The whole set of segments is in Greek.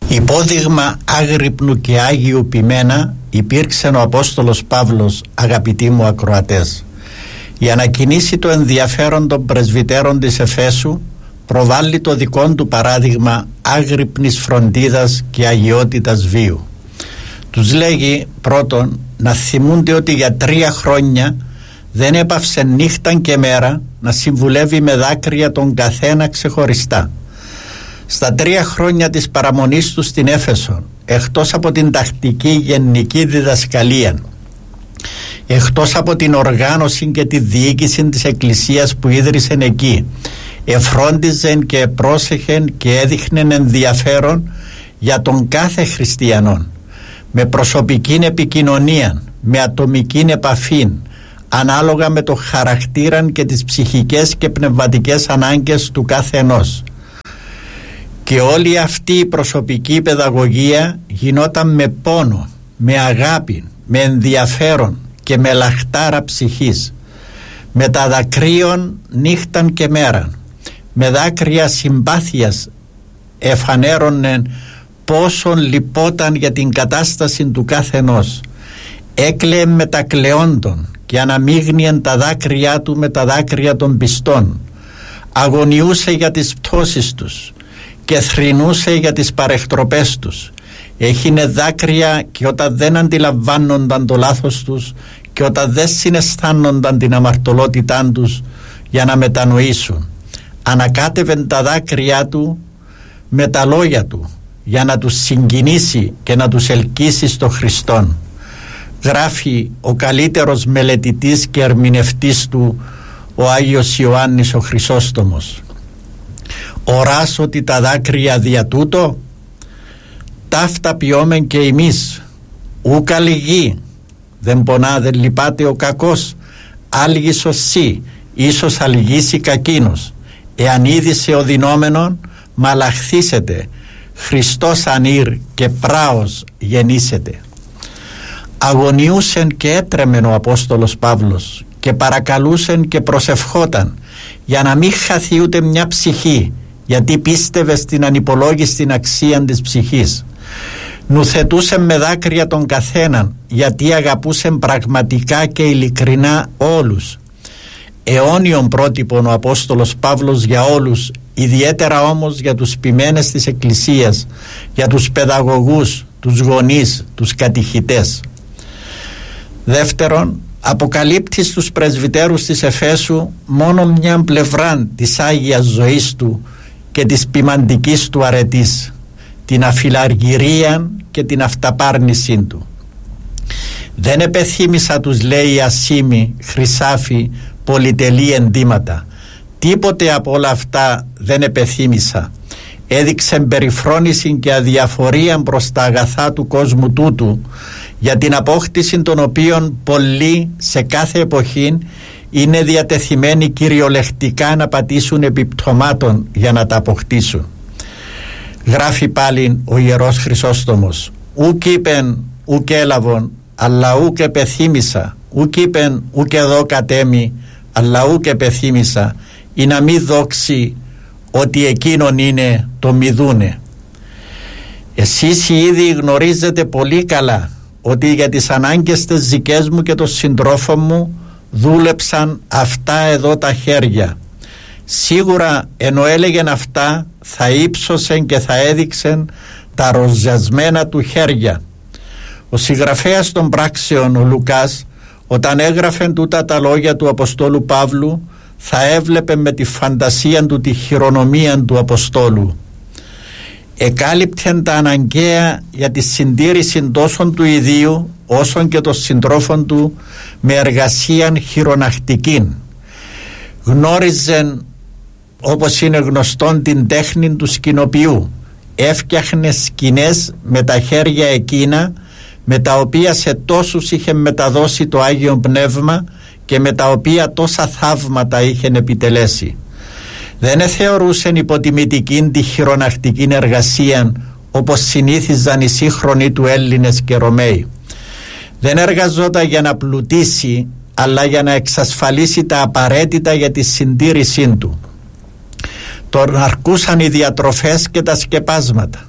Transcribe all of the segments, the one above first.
Υπόδειγμα άγρυπνου και άγιου ποιμένα υπήρξε ο Απόστολος Παύλος, αγαπητοί μου ακροατές. Για να κινήσει το ενδιαφέρον των πρεσβυτέρων της Εφέσου, προβάλλει το δικό του παράδειγμα άγρυπνης φροντίδας και αγιότητας βίου. Τους λέγει πρώτον να θυμούνται ότι για 3 χρόνια δεν έπαυσε νύχταν και μέρα να συμβουλεύει με δάκρυα τον καθένα ξεχωριστά. Στα 3 χρόνια της παραμονής του στην Έφεσο, εκτός από την τακτική γενική διδασκαλία, εκτός από την οργάνωση και τη διοίκηση της εκκλησίας που ίδρυσε εκεί, εφρόντιζεν και πρόσεχεν και έδειχνεν ενδιαφέρον για τον κάθε χριστιανόν, με προσωπική επικοινωνία, με ατομική επαφή, ανάλογα με το χαρακτήραν και τις ψυχικές και πνευματικές ανάγκες του κάθε ενός. Και όλη αυτή η προσωπική παιδαγωγία γινόταν με πόνο, με αγάπη, με ενδιαφέρον και με λαχτάρα ψυχής, με τα δακρύων νύχταν και μέρα, με δάκρυα συμπάθειας εφανέρωνε πόσον λυπόταν για την κατάσταση του καθενός. Έκλαιε με τα κλαιόντων και αναμείγνυεν τα δάκρυά του με τα δάκρυα των πιστών. Αγωνιούσε για τις πτώσεις τους και θρηνούσε για τις παρεκτροπές τους. Έχινε δάκρυα και όταν δεν αντιλαμβάνονταν το λάθος τους και όταν δεν συναισθάνονταν την αμαρτωλότητά τους για να μετανοήσουν. Ανακάτευεν τα δάκρυά του με τα λόγια του για να τους συγκινήσει και να τους ελκύσει στο Χριστόν. Γράφει ο καλύτερος μελετητής και ερμηνευτής του, ο Άγιος Ιωάννης ο Χρυσόστομος. Οράς ότι τα δάκρυα δια τούτο ταύτα πιόμεν και εμείς, ούκα λυγεί, δεν πονά δεν λυπάται ο κακός, άλγησος σύ, ίσως αλγήσει κακίνος, εάν είδησε ο δεινόμενον μαλαχθήσετε, Χριστός ανήρ και πράος γεννήσετε. Αγωνιούσεν και έτρεμεν ο Απόστολος Παύλος και παρακαλούσεν και προσευχόταν για να μην χαθεί ούτε μια ψυχή, γιατί πίστευε στην ανυπολόγιστη αξία της ψυχής. Νουθετούσε με δάκρυα τον καθέναν, γιατί αγαπούσε πραγματικά και ειλικρινά όλους. Αιώνιον πρότυπον ο Απόστολος Παύλος για όλους, ιδιαίτερα όμως για τους ποιμένες της Εκκλησίας, για τους παιδαγωγούς, τους γονείς, τους κατηχητές. Δεύτερον, αποκαλύπτει στους πρεσβυτέρους της Εφέσου μόνο μια πλευρά της Άγιας ζωής του και της ποιμαντικής του αρετής, την αφιλαργυρία και την αυταπάρνησή του. Δεν επεθύμησα, τους λέει, ασήμι, χρυσάφι, πολυτελή ενδύματα. Τίποτε από όλα αυτά δεν επεθύμησα. Έδειξε περιφρόνηση και αδιαφορία προς τα αγαθά του κόσμου τούτου, για την απόκτηση των οποίων πολλοί σε κάθε εποχή είναι διατεθειμένοι κυριολεκτικά να πατήσουν επιπτωμάτων για να τα αποκτήσουν. Γράφει πάλι ο Ιερός Χρυσόστομος, ουκ είπεν ουκ έλαβον, αλλά ουκ επεθύμησα, ουκ είπεν ουκ εδώ κατέμει, αλλά ουκ επεθύμησα, ή να μη δόξει ότι εκείνον είναι το μηδούνε. Εσείς οι ίδιοι γνωρίζετε πολύ καλά ότι για τις ανάγκες τις δικές μου και των συντρόφων μου δούλεψαν αυτά εδώ τα χέρια. Σίγουρα ενώ έλεγεν αυτά θα ύψωσεν και θα έδειξεν τα ροζιασμένα του χέρια. Ο συγγραφέας των πράξεων, ο Λουκάς, όταν έγραφε τούτα τα λόγια του Αποστόλου Παύλου, θα έβλεπε με τη φαντασία του τη χειρονομία του Αποστόλου. Εκάλυπτεν τα αναγκαία για τη συντήρηση τόσο του ιδίου όσων και των συντρόφων του με εργασίαν χειρονακτικήν. Γνώριζεν, όπως είναι γνωστόν, την τέχνη του σκηνοποιού. Έφτιαχνε σκηνές με τα χέρια εκείνα με τα οποία σε τόσους είχε μεταδώσει το Άγιο Πνεύμα και με τα οποία τόσα θαύματα είχε επιτελέσει. Δεν θεωρούσαν υποτιμητική τη χειρονακτική εργασία όπως συνήθιζαν οι σύγχρονοι του Έλληνες και Ρωμαίοι. Δεν εργαζόταν για να πλουτίσει, αλλά για να εξασφαλίσει τα απαραίτητα για τη συντήρησή του. Τον αρκούσαν οι διατροφές και τα σκεπάσματα.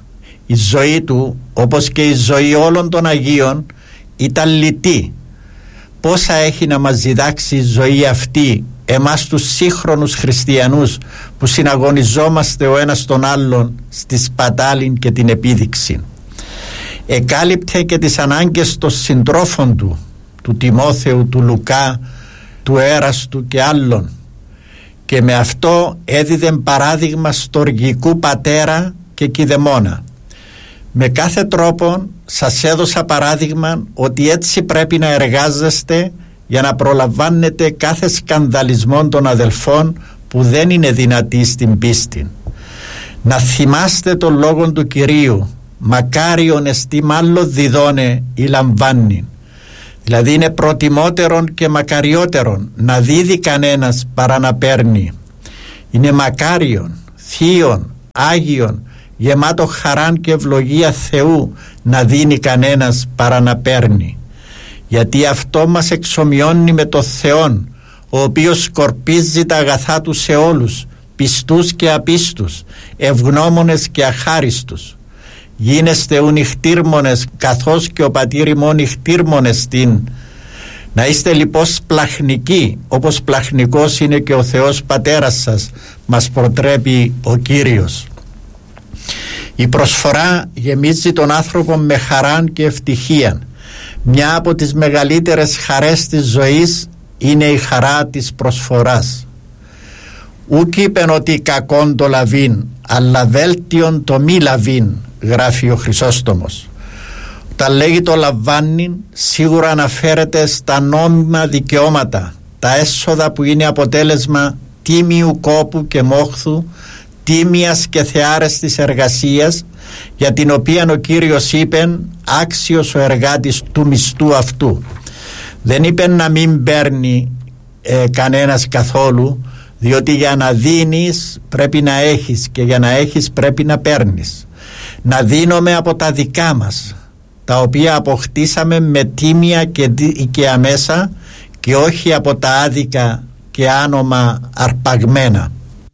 Η ζωή του, όπως και η ζωή όλων των Αγίων, ήταν λιτή. Πόσα έχει να μας διδάξει η ζωή αυτή εμάς τους σύγχρονους χριστιανούς που συναγωνιζόμαστε ο ένας τον άλλον στη σπατάλη και την επίδειξη. Εκάλυπτε και τις ανάγκες των συντρόφων του Τιμόθεου, του Λουκά, του Έραστου και άλλων, και με αυτό έδιδε παράδειγμα στοργικού πατέρα και κηδεμόνα. Με κάθε τρόπο σας έδωσα παράδειγμα ότι έτσι πρέπει να εργάζεστε για να προλαμβάνετε κάθε σκανδαλισμό των αδελφών που δεν είναι δυνατοί στην πίστη. Να θυμάστε τον λόγο του Κυρίου, μακάριον εστί μάλλον διδώνε ή λαμβάνει. Δηλαδή είναι προτιμότερον και μακαριότερον να δίδει κανένας παρά να παίρνει. Είναι μακάριον, θείον, άγιον, γεμάτο χαράν και ευλογία Θεού να δίνει κανένας παρά να παίρνει. Γιατί αυτό μας εξομοιώνει με το Θεόν, ο οποίος σκορπίζει τα αγαθά του σε όλους, πιστούς και απίστους, ευγνώμονες και αχάριστους. Γίνεστε ου νυχτήρμονες, καθώς και ο πατήρ ημών νυχτήρμονες την. Να είστε λοιπόν σπλαχνικοί, όπως πλαχνικός είναι και ο Θεός Πατέρας σας, μας προτρέπει ο Κύριος. Η προσφορά γεμίζει τον άνθρωπο με χαράν και ευτυχία. Μια από τις μεγαλύτερες χαρές της ζωής είναι η χαρά της προσφοράς. Ουκ είπεν ότι κακόν το λαβήν, αλλά βέλτιον το μη λαβήν, γράφει ο Χρυσόστομος. Όταν λέγει το λαμβάνει, σίγουρα αναφέρεται στα νόμιμα δικαιώματα, τα έσοδα που είναι αποτέλεσμα τίμιου κόπου και μόχθου, τίμιας και θεάρεστης εργασίας, για την οποία ο Κύριος είπεν άξιος ο εργάτης του μισθού αυτού. Δεν είπε να μην παίρνει κανένας καθόλου, διότι για να δίνεις πρέπει να έχεις και για να έχεις πρέπει να παίρνεις. Να δίνουμε από τα δικά μας, τα οποία αποκτήσαμε με τίμια και αμέσα, και όχι από τα άδικα και άνομα αρπαγμένα.